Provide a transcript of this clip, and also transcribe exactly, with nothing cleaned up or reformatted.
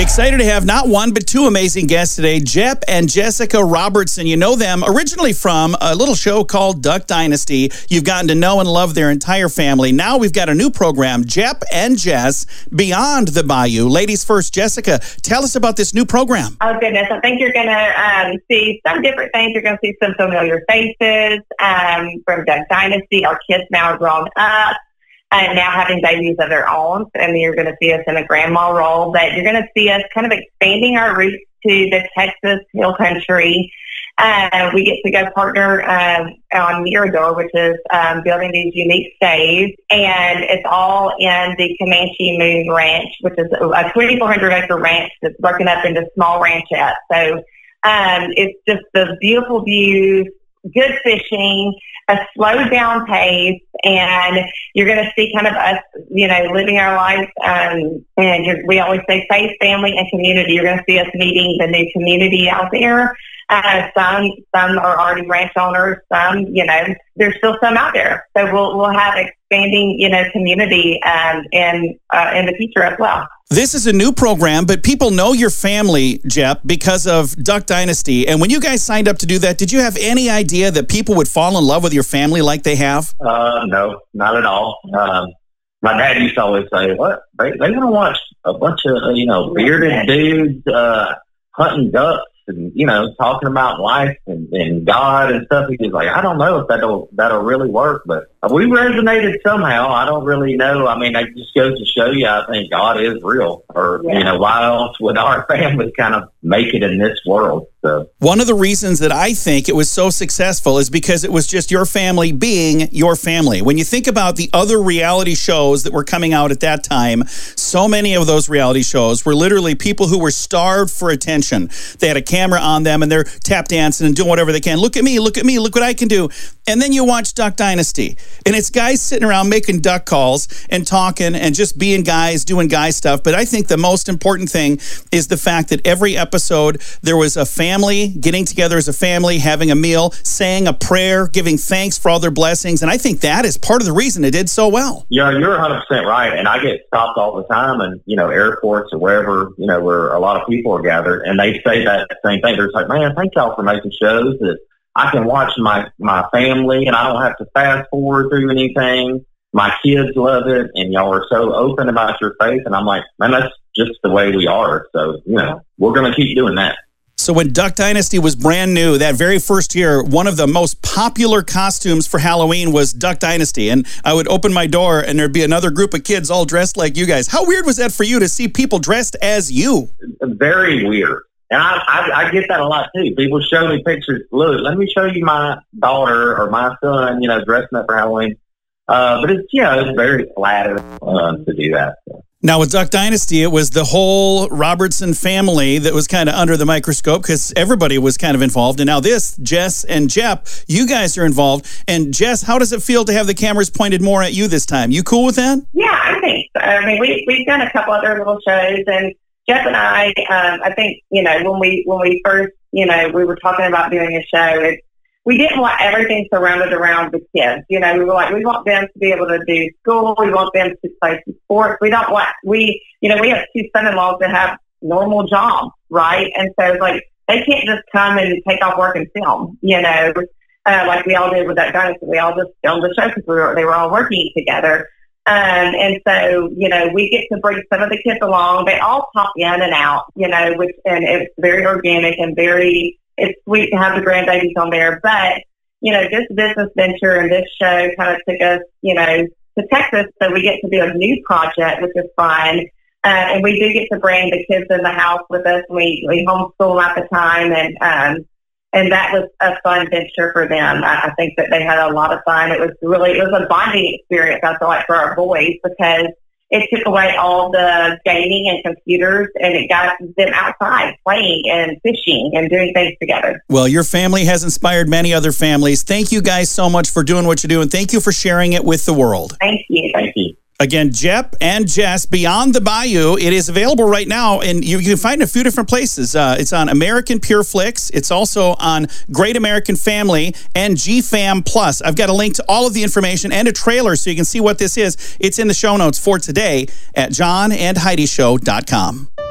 Excited to have not one, but two amazing guests today, Jep and Jessica Robertson. You know them originally from a little show called Duck Dynasty. You've gotten to know and love their entire family. Now we've got a new program, Jep and Jess, Beyond the Bayou. Ladies first, Jessica, tell us about this new program. Oh, goodness. I think you're going to um, see some different things. You're going to see some familiar faces um, from Duck Dynasty. Our kids now are grown up and now having babies of their own. And you're going to see us in a grandma role. But you're going to see us kind of expanding our roots to the Texas Hill Country. Uh, we get to go partner um, on Mirador, which is um, building these unique stays, and it's all in the Comanche Moon Ranch, which is a twenty-four hundred acre ranch that's broken up into small ranchettes. So um, it's just the beautiful views, good fishing, a slowed down pace, and you're going to see kind of us, you know, living our lives. Um, and you're, we always say faith, family, and community. You're going to see us meeting the new community out there. Uh, some some are already ranch owners. Some, you know, there's still some out there. So we'll we'll have expanding, you know, community um, in uh, in the future as well. This is a new program, but people know your family, Jep, because of Duck Dynasty. And when you guys signed up to do that, did you have any idea that people would fall in love with your family like they have? Uh, no, not at all. Um, my dad used to always say, "What they they want to watch a bunch of you know bearded dudes uh, hunting ducks." And, you know, talking about life and, and God and stuff. He was like, I don't know if that'll, that'll really work, but we resonated somehow. I don't really know. I mean, it just goes to show you, I think God is real. Or, yeah. you know, why else would our family kind of make it in this world? So. One of the reasons that I think it was so successful is because it was just your family being your family. When you think about the other reality shows that were coming out at that time, so many of those reality shows were literally people who were starved for attention. They had a camera on them and they're tap dancing and doing whatever they can. Look at me, look at me, look what I can do. And then you watch Duck Dynasty, and it's guys sitting around making duck calls and talking and just being guys, doing guy stuff. But I think the most important thing is the fact that every episode there was a family getting together as a family, having a meal, saying a prayer, giving thanks for all their blessings. And I think that is part of the reason it did so well. Yeah, you're one hundred percent right. And I get stopped all the time and, you know, airports or wherever, you know, where a lot of people are gathered. And they say that same thing. They're like, man, thank y'all for making shows that I can watch my, my family and I don't have to fast forward through anything. My kids love it, and y'all are so open about your faith. And I'm like, man, that's just the way we are. So, you know, we're going to keep doing that. So when Duck Dynasty was brand new, that very first year, one of the most popular costumes for Halloween was Duck Dynasty. And I would open my door and there'd be another group of kids all dressed like you guys. How weird was that for you to see people dressed as you? Very weird. And I, I, I get that a lot, too. People show me pictures. Look, let me show you my daughter or my son, you know, dressing up for Halloween. Uh, but it's, you know, it's very flattering uh, to do that. So. Now, with Duck Dynasty, it was the whole Robertson family that was kind of under the microscope because everybody was kind of involved. And now this, Jess and Jep, you guys are involved. And Jess, how does it feel to have the cameras pointed more at you this time? You cool with that? Yeah, I think so. I mean, we, we've done a couple other little shows, and Jep and I, um, I think, you know, when we when we first, you know, we were talking about doing a show, it, we didn't want everything surrounded around the kids. You know, we were like, we want them to be able to do school. We want them to play some sports. We don't want, we, you know, we have two son-in-laws that have normal jobs, right? And so, like, they can't just come and take off work and film, you know, uh, like we all did with that dynasty. We all just filmed the show because we were, they were all working together. Um, and so, you know, we get to bring some of the kids along. They all pop in and out, you know, which, and it's very organic and very, it's sweet to have the grandbabies on there. But, you know, this business venture and this show kind of took us, you know, to Texas. So we get to do a new project, which is fun. Uh, and we do get to bring the kids in the house with us. We, we homeschool at the time. And, um, and that was a fun venture for them. I, I think that they had a lot of fun. It was really, it was a bonding experience, I feel like, for our boys, because it took away all the gaming and computers, and it got them outside playing and fishing and doing things together. Well, your family has inspired many other families. Thank you guys so much for doing what you do, and thank you for sharing it with the world. Thank you. Thank you. Again, Jep and Jess, Beyond the Bayou. It is available right now, and you, you can find it in a few different places. Uh, it's on American Pure Flix. It's also on Great American Family and G Fam Plus. I've got a link to all of the information and a trailer so you can see what this is. It's in the show notes for today at john and heidi show dot com.